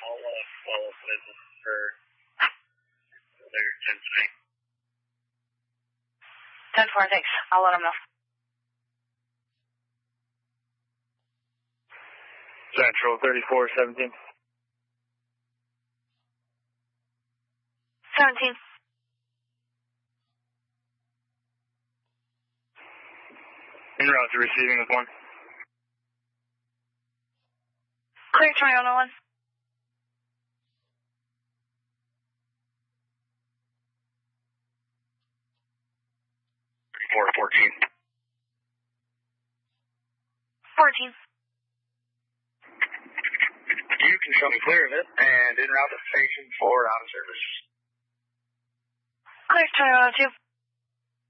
I'll follow up with for their 10-3. 10-4, thanks. I'll let them know. Central 3417. 17. En route to receiving with 1. Clear, Toronto 1. 3414. 14. You can show me clear of it and en route to station 4 out of service. Clear, Toronto 2.